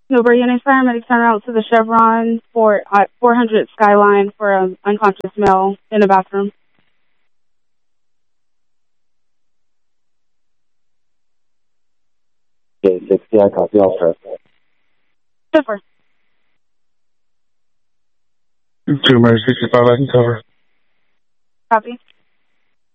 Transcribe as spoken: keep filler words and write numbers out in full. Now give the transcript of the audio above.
Newbury Units paramedics turn out to the Chevron for uh, four hundred Skyline for an unconscious male in a bathroom. Okay, sixty, I copy, all stress. Super. Two emergency sixty-five, I can cover. Copy.